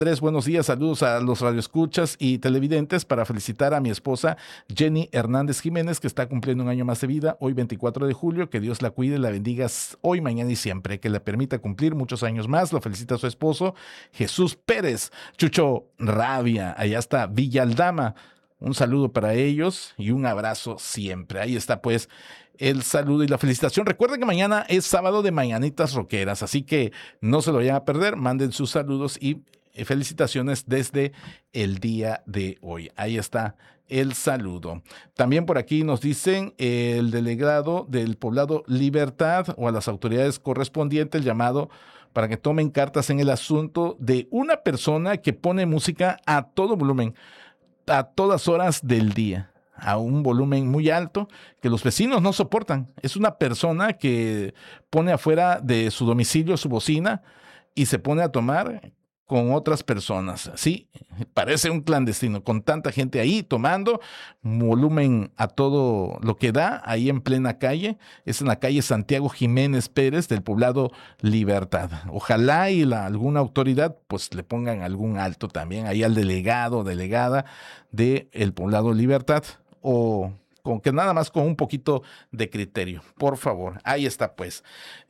Buenos días, saludos a los radioescuchas y televidentes para felicitar a mi esposa Jenny Hernández Jiménez, que está cumpliendo un año más de vida, hoy 24 de julio, que Dios la cuide, la bendiga hoy, mañana y siempre, que le permita cumplir muchos años más. Lo felicita a su esposo Jesús Pérez. Chucho Rabia, allá está Villa Aldama. Un saludo para ellos y un abrazo siempre. Ahí está pues el saludo y la felicitación. Recuerden que mañana es sábado de Mañanitas Rockeras, así que no se lo vayan a perder. Manden sus saludos y felicitaciones desde el día de hoy. Ahí está el saludo. También por aquí nos dicen el delegado del poblado Libertad o a las autoridades correspondientes el llamado para que tomen cartas en el asunto de una persona que pone música a todo volumen, a todas horas del día, a un volumen muy alto que los vecinos no soportan. Es una persona que pone afuera de su domicilio su bocina y se pone a tomar con otras personas. Sí, parece un clandestino, con tanta gente ahí tomando, volumen a todo lo que da, ahí en plena calle. Es en la calle Santiago Jiménez Pérez del poblado Libertad. Ojalá y alguna autoridad pues le pongan algún alto también ahí al delegado o delegada del poblado Libertad, o con que nada más con un poquito de criterio, por favor. Ahí está pues.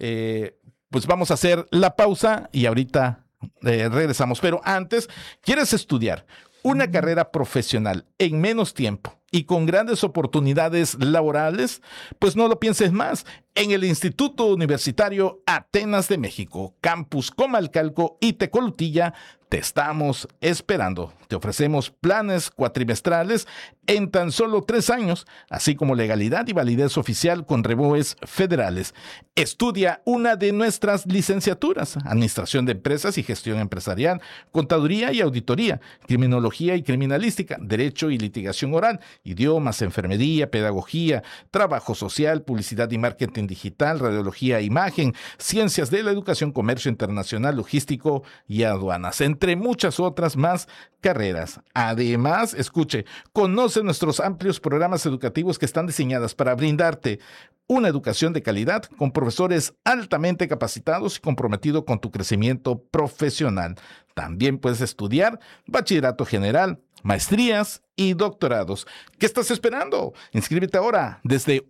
Pues vamos a hacer la pausa y ahorita regresamos, pero antes, ¿quieres estudiar una carrera profesional en menos tiempo y con grandes oportunidades laborales? Pues no lo pienses más. En el Instituto Universitario Atenas de México, Campus Comalcalco y Tecolutilla, te estamos esperando. Te ofrecemos planes cuatrimestrales en tan solo 3 años, así como legalidad y validez oficial con reboes federales. Estudia una de nuestras licenciaturas: Administración de Empresas y Gestión Empresarial, Contaduría y Auditoría, Criminología y Criminalística, Derecho y Litigación Oral, Idiomas, Enfermería, Pedagogía, Trabajo Social, Publicidad y Marketing Digital, Radiología e Imagen, Ciencias de la Educación, Comercio Internacional, Logístico y Aduanas, entre muchas otras más carreras. Además, escuche, conoce nuestros amplios programas educativos que están diseñados para brindarte una educación de calidad con profesores altamente capacitados y comprometidos con tu crecimiento profesional. También puedes estudiar bachillerato general, maestrías y doctorados. ¿Qué estás esperando? Inscríbete ahora desde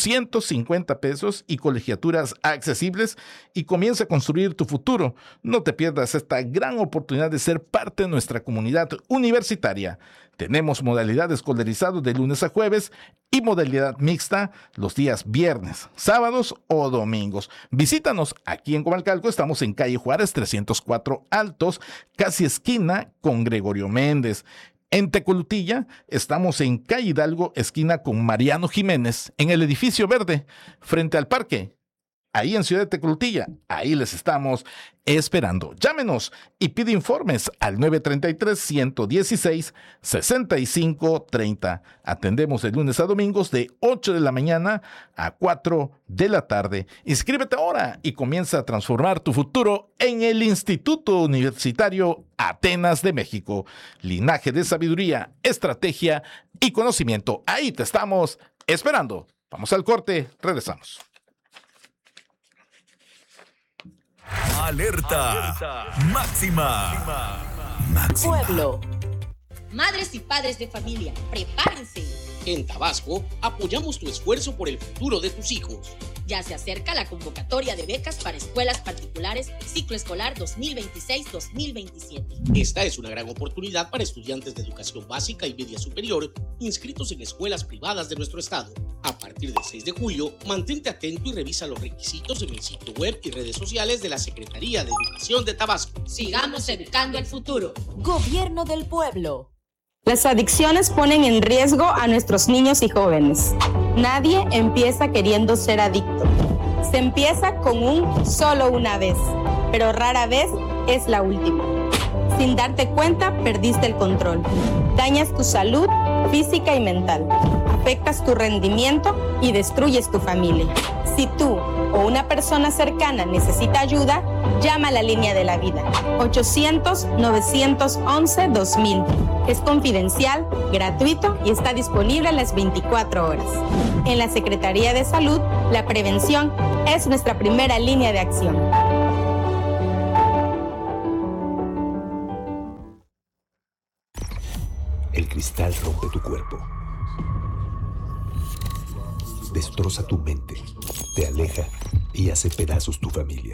850 pesos y colegiaturas accesibles y comienza a construir tu futuro. No te pierdas esta gran oportunidad de ser parte de nuestra comunidad universitaria. Tenemos modalidad escolarizada de lunes a jueves y modalidad mixta los días viernes, sábados o domingos. Visítanos aquí en Comalcalco. Estamos en calle Juárez 304 Altos, casi esquina con Gregorio Méndez. En Tecolutilla estamos en calle Hidalgo, esquina con Mariano Jiménez, en el edificio verde, frente al parque. Ahí en Ciudad de Tecolutilla, ahí les estamos esperando. Llámenos y pide informes al 933-116-6530. Atendemos de lunes a domingos de 8 de la mañana a 4 de la tarde. Inscríbete ahora y comienza a transformar tu futuro en el Instituto Universitario Atenas de México. Linaje de sabiduría, estrategia y conocimiento. Ahí te estamos esperando. Vamos al corte, regresamos. Alerta máxima. Pueblo. Madres y padres de familia, prepárense. En Tabasco, apoyamos tu esfuerzo por el futuro de tus hijos. Ya se acerca la convocatoria de becas para escuelas particulares ciclo escolar 2026-2027. Esta es una gran oportunidad para estudiantes de educación básica y media superior inscritos en escuelas privadas de nuestro estado. A partir del 6 de julio, mantente atento y revisa los requisitos en el sitio web y redes sociales de la Secretaría de Educación de Tabasco. Sigamos educando el futuro. Gobierno del pueblo. Las adicciones ponen en riesgo a nuestros niños y jóvenes. Nadie empieza queriendo ser adicto. Se empieza con solo una vez, pero rara vez es la última. Sin darte cuenta, perdiste el control. Dañas tu salud física y mental. Afectas tu rendimiento y destruyes tu familia. Si tú o una persona cercana necesita ayuda, llama a la línea de la vida. 800-911-2000. Es confidencial, gratuito y está disponible a las 24 horas. En la Secretaría de Salud, la prevención es nuestra primera línea de acción. El cristal rompe tu cuerpo. Destroza tu mente, te aleja y hace pedazos tu familia.